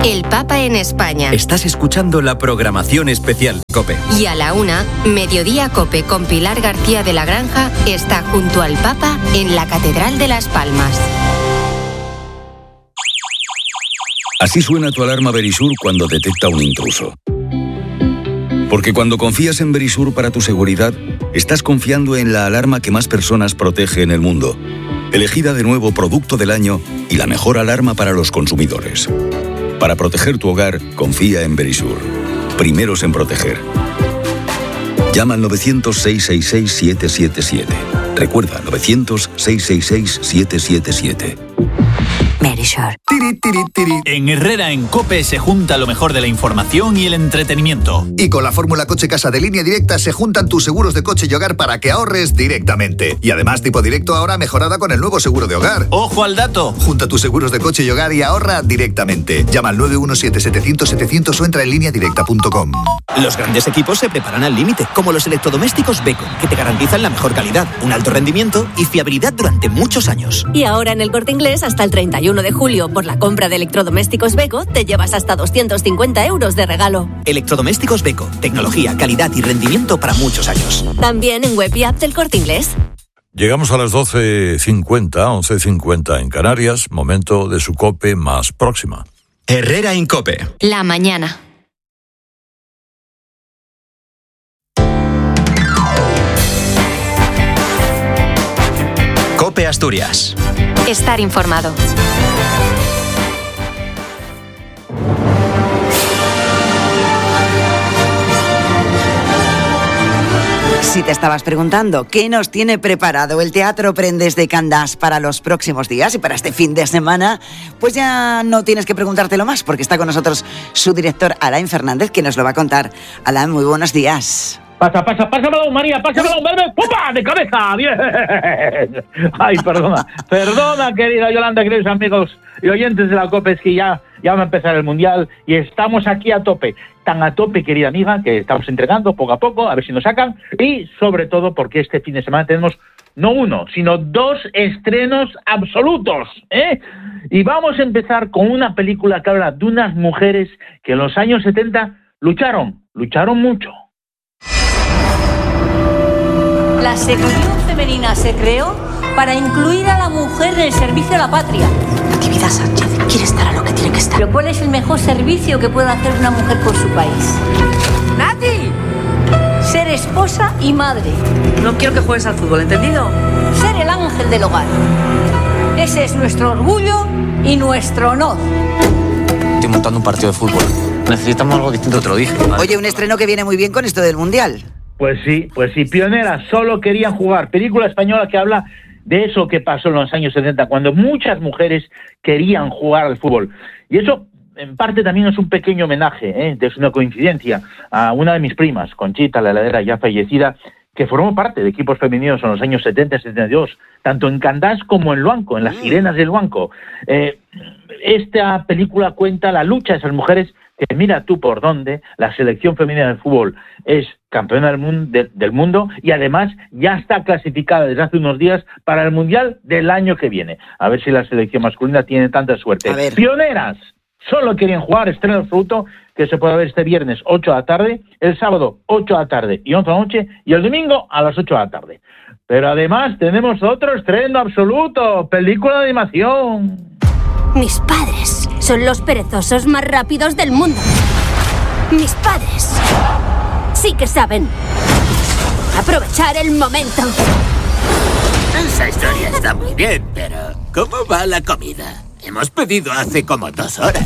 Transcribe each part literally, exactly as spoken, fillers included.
El Papa en España. Estás escuchando la programación especial COPE. Y a la una, Mediodía COPE con Pilar García de la Granja está junto al Papa en la Catedral de Las Palmas. Así suena tu alarma Verisur cuando detecta un intruso. Porque cuando confías en Verisur para tu seguridad, estás confiando en la alarma que más personas protege en el mundo. Elegida de nuevo Producto del Año y la mejor alarma para los consumidores. Para proteger tu hogar, confía en Verisur. Primeros en proteger. Llama al novecientos, seiscientos sesenta y seis, siete siete siete. Recuerda, novecientos, seiscientos sesenta y seis, siete siete siete. Verisur. En Herrera en COPE se junta lo mejor de la información y el entretenimiento. Y con la fórmula Coche Casa de Línea Directa se juntan tus seguros de coche y hogar para que ahorres directamente. Y además tipo directo ahora mejorada con el nuevo seguro de hogar. ¡Ojo al dato! Junta tus seguros de coche y hogar y ahorra directamente. Llama al nueve uno siete, setecientos, setecientos o entra en línea directa punto com. Los grandes equipos se preparan al límite, como los electrodomésticos Beko, que te garantizan la mejor calidad, un alto rendimiento y fiabilidad durante muchos años. Y ahora en el Corte Inglés hasta el treinta y uno de julio, por la compra de electrodomésticos Beko, te llevas hasta doscientos cincuenta euros de regalo. Electrodomésticos Beko, tecnología, calidad y rendimiento para muchos años. También en web y app del Corte Inglés. Llegamos a las doce cincuenta, once cincuenta en Canarias, momento de su COPE más próxima. Herrera en COPE. La mañana. COPE Asturias. Estar informado. Si te estabas preguntando qué nos tiene preparado el Teatro Prendes de Candás para los próximos días y para este fin de semana, pues ya no tienes que preguntártelo más, porque está con nosotros su director Alain Fernández, que nos lo va a contar. Alain, muy buenos días. Pasa, pasa, pásamelo, María, pásamelo, verme, ¡pupa! ¡De cabeza! ¡Bien! Ay, perdona, perdona, querida Yolanda, queridos amigos y oyentes de la COPE, es que ya, ya va a empezar el Mundial y estamos aquí a tope. Tan a tope, querida amiga, que estamos entregando poco a poco, a ver si nos sacan, y sobre todo porque este fin de semana tenemos no uno, sino dos estrenos absolutos, ¿eh? Y vamos a empezar con una película que habla de unas mujeres que en los años setenta lucharon, lucharon mucho. La sección femenina se creó para incluir a la mujer en el servicio a la patria. Natividad Sánchez quiere estar a lo que tiene que estar. Pero ¿cuál es el mejor servicio que puede hacer una mujer por su país? ¡Nati! Ser esposa y madre. No quiero que juegues al fútbol, ¿entendido? Ser el ángel del hogar. Ese es nuestro orgullo y nuestro honor. Estoy montando un partido de fútbol. Necesitamos algo distinto, te lo dije. Oye, un estreno que viene muy bien con esto del Mundial. Pues sí, pues sí, pioneras, solo querían jugar. Película española que habla de eso que pasó en los años setenta, cuando muchas mujeres querían jugar al fútbol. Y eso, en parte, también es un pequeño homenaje, ¿eh? Es una coincidencia, a una de mis primas, Conchita, la heladera ya fallecida, que formó parte de equipos femeninos en los años setenta y setenta y dos, tanto en Candás como en Luanco, en las Sirenas del Luanco. Eh, esta película cuenta la lucha de esas mujeres que mira tú por dónde la selección femenina de fútbol es campeona del mundo, de, del mundo y además ya está clasificada desde hace unos días para el Mundial del año que viene. A ver si la selección masculina tiene tanta suerte. Pioneras, solo querían jugar, estreno absoluto que se puede ver este viernes ocho de la tarde, el sábado ocho de la tarde y once de la noche y el domingo a las ocho de la tarde. Pero además tenemos otro estreno absoluto, película de animación. Mis padres son los perezosos más rápidos del mundo. Mis padres sí que saben aprovechar el momento. Esa historia está muy bien, pero ¿cómo va la comida? Hemos pedido hace como dos horas.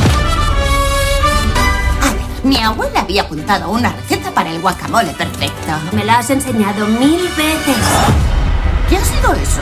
A ver, mi abuela había apuntado una receta para el guacamole perfecto. Me la has enseñado mil veces. ¿Qué ha sido eso?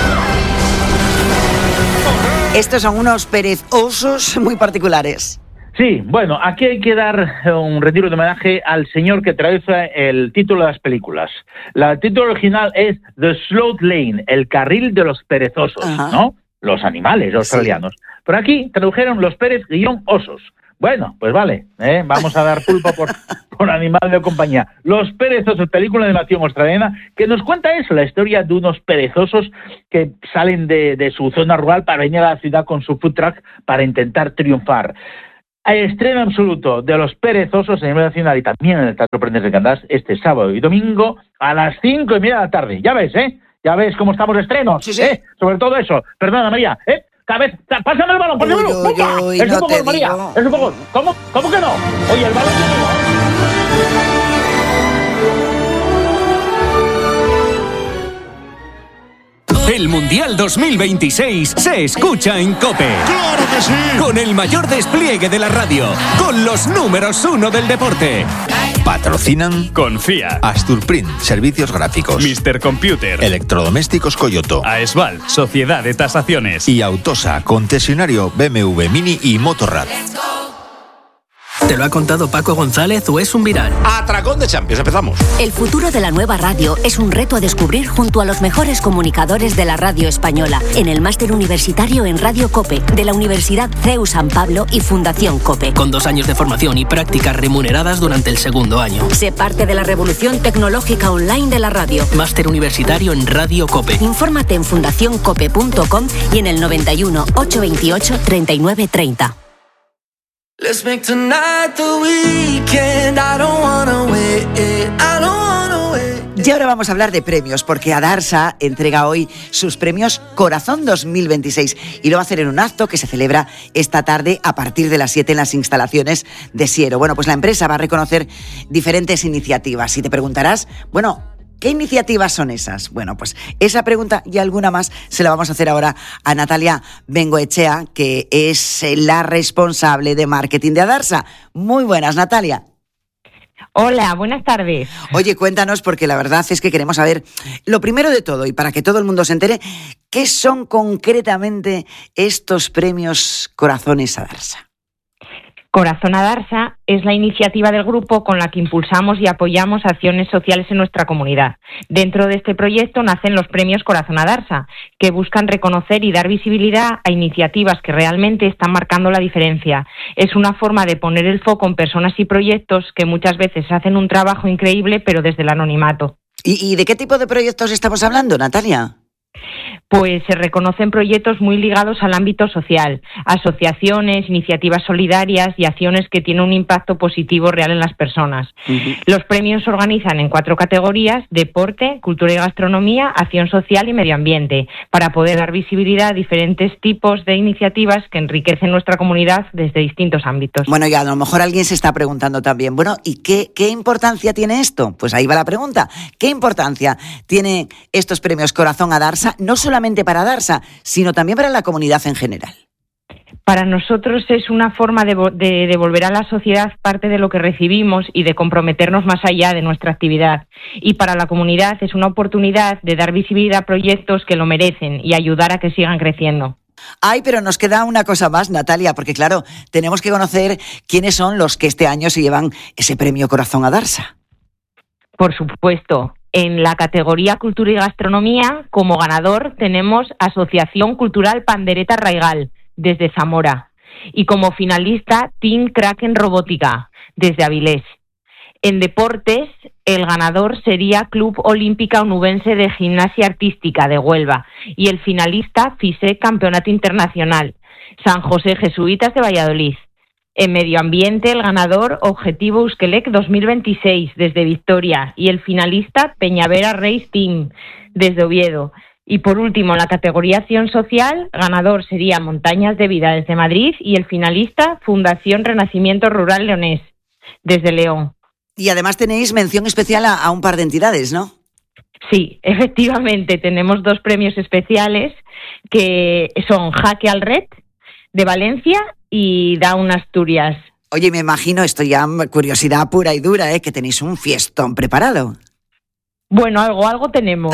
Estos son unos perezosos muy particulares. Sí, bueno, aquí hay que dar un retiro de homenaje al señor que traduce el título de las películas. La, el título original es The Sloth Lane, el carril de los perezosos, Ajá. ¿no? Los animales australianos. Sí. Pero aquí tradujeron los Pérez guión osos. Bueno, pues vale, ¿eh? Vamos a dar pulpo por, por animal de compañía. Los perezosos, película de animación australiana, que nos cuenta eso, la historia de unos perezosos que salen de, de su zona rural para venir a la ciudad con su food truck para intentar triunfar. El estreno absoluto de Los Perezosos en el Nacional y también en el Teatro Prendes de Candás este sábado y domingo a las cinco y media de la tarde. Ya ves, ¿eh? Ya ves cómo estamos de estrenos, sí, sí. ¿eh? Sobre todo eso. Perdona, María, ¿eh? Cada vez... ¡Pásame el balón, por favor! ¡Es un poco, María! ¡Es un poco! ¿Cómo? ¿Cómo que no? Oye, el balón... El Mundial dos mil veintiséis se escucha en COPE. ¡Claro que sí! Con el mayor despliegue de la radio. Con los números uno del deporte. Patrocinan Confía, Asturprint, Servicios Gráficos, míster Computer, Electrodomésticos Coyoto, Aesval, Sociedad de Tasaciones y Autosa, concesionario B M W Mini y Motorrad. ¿Te lo ha contado Paco González o es un viral? Atracón de Champions, empezamos. El futuro de la nueva radio es un reto a descubrir junto a los mejores comunicadores de la radio española en el máster universitario en Radio COPE de la Universidad C E U San Pablo y Fundación COPE. Con dos años de formación y prácticas remuneradas durante el segundo año. Sé parte de la revolución tecnológica online de la radio. Máster universitario en Radio COPE. Infórmate en fundación cope punto com y en el noventa y uno, ochocientos veintiocho, treinta y nueve treinta. Let's make tonight the weekend. I don't wanna wait. I don't wanna wait. Y ahora vamos a hablar de premios, porque Adarsa entrega hoy sus premios Corazón dos mil veintiséis y lo va a hacer en un acto que se celebra esta tarde a partir de las siete en las instalaciones de Siero. Bueno, pues la empresa va a reconocer diferentes iniciativas y te preguntarás, bueno, ¿qué iniciativas son esas? Bueno, pues esa pregunta y alguna más se la vamos a hacer ahora a Natalia Bengoechea, que es la responsable de marketing de Adarsa. Muy buenas, Natalia. Hola, buenas tardes. Oye, cuéntanos, porque la verdad es que queremos saber, lo primero de todo, y para que todo el mundo se entere, ¿qué son concretamente estos premios Corazones Adarsa? Corazón Adarsa es la iniciativa del grupo con la que impulsamos y apoyamos acciones sociales en nuestra comunidad. Dentro de este proyecto nacen los premios Corazón Adarsa, que buscan reconocer y dar visibilidad a iniciativas que realmente están marcando la diferencia. Es una forma de poner el foco en personas y proyectos que muchas veces hacen un trabajo increíble, pero desde el anonimato. ¿Y, y de qué tipo de proyectos estamos hablando, Natalia? Pues se reconocen proyectos muy ligados al ámbito social, asociaciones, iniciativas solidarias y acciones que tienen un impacto positivo real en las personas. Uh-huh. Los premios se organizan en cuatro categorías: deporte, cultura y gastronomía, acción social y medio ambiente, para poder dar visibilidad a diferentes tipos de iniciativas que enriquecen nuestra comunidad desde distintos ámbitos. Bueno, y a lo mejor alguien se está preguntando también, bueno, ¿y qué, qué importancia tiene esto? Pues ahí va la pregunta. ¿Qué importancia tienen estos premios Corazón Adarsa, no solamente para Adarsa, sino también para la comunidad en general? Para nosotros es una forma de, de devolver a la sociedad parte de lo que recibimos y de comprometernos más allá de nuestra actividad. Y para la comunidad es una oportunidad de dar visibilidad a proyectos que lo merecen y ayudar a que sigan creciendo. Ay, pero nos queda una cosa más, Natalia, porque claro, tenemos que conocer quiénes son los que este año se llevan ese premio Corazón Adarsa. Por supuesto. En la categoría Cultura y Gastronomía, como ganador, tenemos Asociación Cultural Pandereta Raigal, desde Zamora. Y como finalista, Team Kraken Robótica, desde Avilés. En deportes, el ganador sería Club Olímpica Onubense de Gimnasia Artística, de Huelva. Y el finalista, FISEC Campeonato Internacional, San José Jesuitas de Valladolid. En medio ambiente, el ganador Objetivo Euskelec dos mil veintiséis, desde Victoria, y el finalista Peñavera Race Team, desde Oviedo. Y por último, en la categoría Acción Social, ganador sería Montañas de Vida, desde Madrid, y el finalista Fundación Renacimiento Rural Leonés, desde León. Y además tenéis mención especial a, a un par de entidades, ¿no? Sí, efectivamente, tenemos dos premios especiales que son Jaque al Red, de Valencia, y Down Asturias. Oye, me imagino, esto ya curiosidad pura y dura, ¿eh? Que tenéis un fiestón preparado. Bueno, algo, algo tenemos.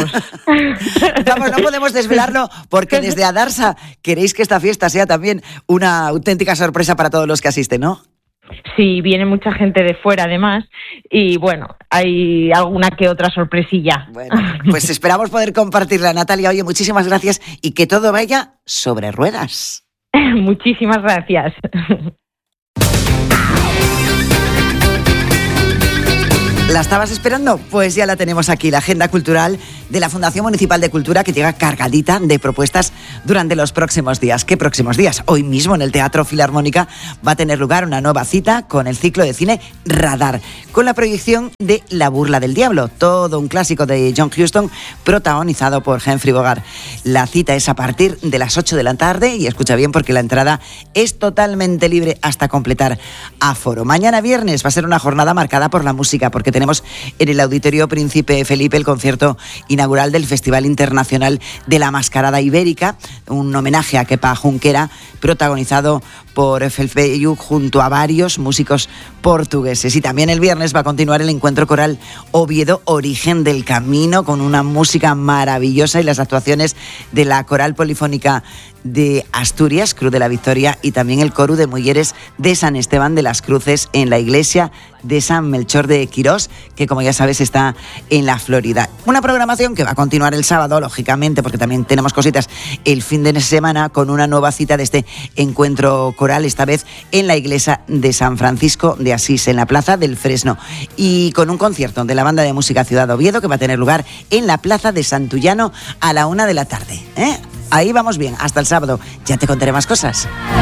Vamos, no podemos desvelarlo porque desde Adarsa queréis que esta fiesta sea también una auténtica sorpresa para todos los que asisten, ¿no? Sí, viene mucha gente de fuera además y bueno, hay alguna que otra sorpresilla. Bueno, pues esperamos poder compartirla, Natalia. Oye, muchísimas gracias y que todo vaya sobre ruedas. Muchísimas gracias. ¿La estabas esperando? Pues ya la tenemos aquí, la agenda cultural de la Fundación Municipal de Cultura, que llega cargadita de propuestas durante los próximos días. ¿Qué próximos días? Hoy mismo en el Teatro Filarmónica va a tener lugar una nueva cita con el ciclo de cine Radar, con la proyección de La burla del diablo, todo un clásico de John Huston, protagonizado por Humphrey Bogart. La cita es a partir de las ocho de la tarde y escucha bien porque la entrada es totalmente libre hasta completar aforo. Mañana viernes va a ser una jornada marcada por la música, porque tenemos en el Auditorio Príncipe Felipe el concierto inaugural del Festival Internacional de la Mascarada Ibérica, un homenaje a Kepa Junquera, protagonizado por Felpeyu junto a varios músicos portugueses. Y también el viernes va a continuar el encuentro coral Oviedo Origen del Camino, con una música maravillosa y las actuaciones de la Coral Polifónica de Asturias, Cruz de la Victoria, y también el coro de mujeres de San Esteban de las Cruces en la iglesia de San Melchor de Quirós, que como ya sabes está en la Florida. Una programación que va a continuar el sábado, lógicamente, porque también tenemos cositas el fin de semana, con una nueva cita de este encuentro coral, esta vez en la iglesia de San Francisco de Asís, en la Plaza del Fresno, y con un concierto de la Banda de Música Ciudad Oviedo que va a tener lugar en la Plaza de Santullano a la una de la tarde, ¿eh? Ahí vamos bien, hasta el sábado. Ya te contaré más cosas.